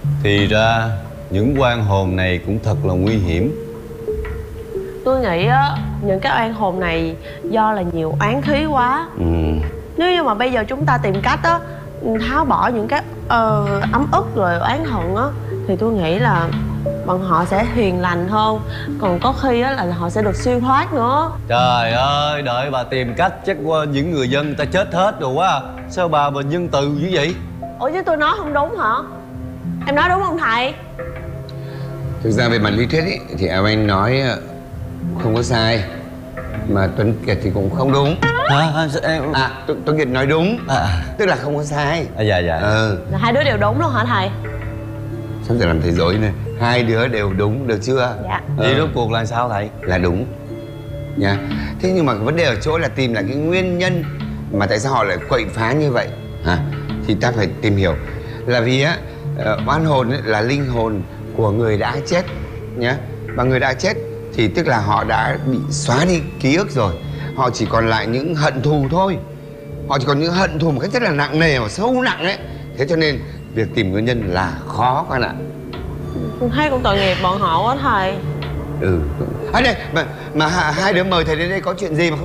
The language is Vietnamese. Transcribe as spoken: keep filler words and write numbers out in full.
Thì ra những oan hồn này cũng thật là nguy hiểm. Tôi nghĩ á, những cái oan hồn này do là nhiều oán khí quá. Ừ. Nếu như mà bây giờ chúng ta tìm cách á tháo bỏ những cái uh, ấm ức rồi oán hận á, thì tôi nghĩ là bọn họ sẽ hiền lành hơn. Còn có khi á là họ sẽ được siêu thoát nữa. Trời ơi, đợi bà tìm cách chắc qua những người dân ta chết hết rồi quá à. Sao bà mà nhân từ như vậy? Ủa chứ tôi nói không đúng hả? Em nói đúng không thầy? Thực ra về mặt lý thuyết ý, thì ông anh nói không có sai, mà Tuấn Kiệt thì cũng không đúng. Hả? Em... À, Tuấn, Tuấn Kiệt nói đúng, à. Tức là không có sai. À, dạ dạ. Ừ. Là hai đứa đều đúng luôn hả thầy? Sao giờ làm thầy dối này? Hai đứa đều đúng, được chưa? Dạ. Vậy rốt cuộc là sao thầy? Là đúng nha. Thế nhưng mà vấn đề ở chỗ là tìm lại cái nguyên nhân mà tại sao họ lại quậy phá như vậy hả? Thì ta phải tìm hiểu. Là vì á, oan hồn ấy là linh hồn của người đã chết nhá. Và người đã chết thì tức là họ đã bị xóa đi ký ức rồi. Họ chỉ còn lại những hận thù thôi. Họ chỉ còn những hận thù một cách rất là nặng nề và sâu nặng ấy. Thế cho nên việc tìm nguyên nhân là khó con ạ. Tôi thấy cũng tội nghiệp bọn họ quá thầy. Ừ. À đây, mà, mà hai đứa mời thầy đến đây có chuyện gì mà không